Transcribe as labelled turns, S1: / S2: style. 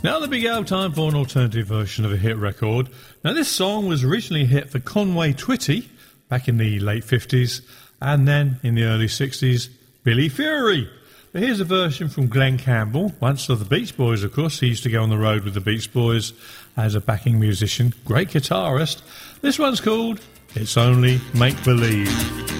S1: Now the big out time for an alternative version of a hit record. Now this song was originally a hit for Conway Twitty back in the late 50s, and then in the early 60s, Billy Fury. But here's a version from Glenn Campbell, once of the Beach Boys, of course. He used to go on the road with the Beach Boys as a backing musician, great guitarist. This one's called It's Only Make Believe.